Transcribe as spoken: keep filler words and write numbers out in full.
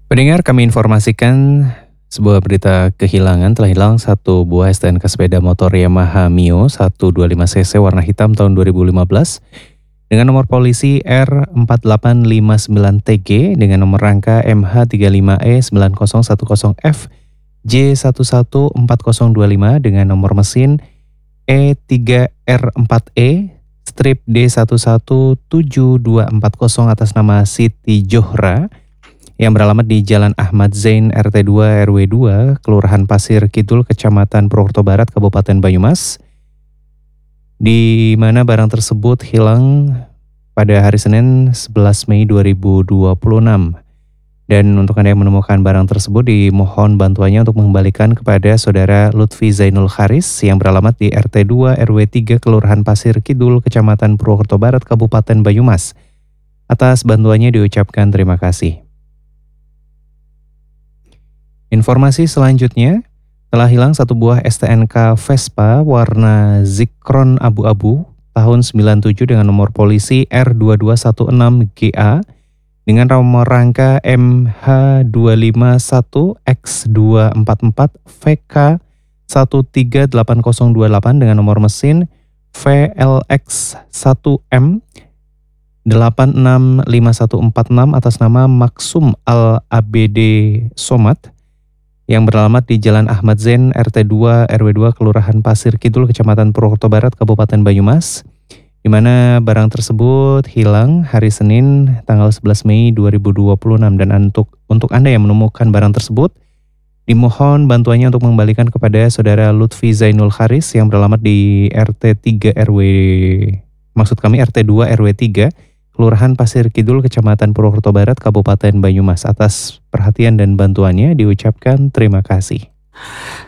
Pendengar, kami informasikan sebuah berita kehilangan. Telah hilang satu buah S T N K sepeda motor Yamaha Mio seratus dua puluh lima cc warna hitam tahun dua ribu lima belas dengan nomor polisi R empat delapan lima sembilan T G dengan nomor rangka M H tiga lima E sembilan nol satu nol F J satu satu empat nol dua lima dengan nomor mesin E tiga R empat E strip D satu satu tujuh dua empat nol atas nama Siti Johra yang beralamat di Jalan Ahmad Zain R T dua R W dua, Kelurahan Pasir Kidul, Kecamatan Purwokerto Barat, Kabupaten Banyumas, di mana barang tersebut hilang pada hari Senin sebelas Mei dua ribu dua puluh enam. Dan untuk Anda yang menemukan barang tersebut, dimohon bantuannya untuk mengembalikan kepada Saudara Lutfi Zainul Haris yang beralamat di R T dua R W tiga, Kelurahan Pasir Kidul, Kecamatan Purwokerto Barat, Kabupaten Banyumas. Atas bantuannya diucapkan terima kasih. Informasi selanjutnya, telah hilang satu buah S T N K Vespa warna Zikron abu-abu tahun sembilan puluh tujuh dengan nomor polisi R dua dua satu enam G A dengan nomor rangka M H dua lima satu X dua empat empat V K satu tiga delapan nol dua delapan dengan nomor mesin V L X satu M delapan enam lima satu empat enam atas nama Maksum Al Abede Somad yang beralamat di Jalan Ahmad Zain R T dua R W dua, Kelurahan Pasir Kidul, Kecamatan Purwokerto Barat, Kabupaten Banyumas, di mana barang tersebut hilang hari Senin tanggal sebelas Mei dua ribu dua puluh enam. Dan untuk untuk Anda yang menemukan barang tersebut, dimohon bantuannya untuk mengembalikan kepada Saudara Lutfi Zainul Haris yang beralamat di R T tiga R W, maksud kami R T dua R W tiga, Kelurahan Pasir Kidul, Kecamatan Purwokerto Barat, Kabupaten Banyumas. Atas perhatian dan bantuannya diucapkan terima kasih.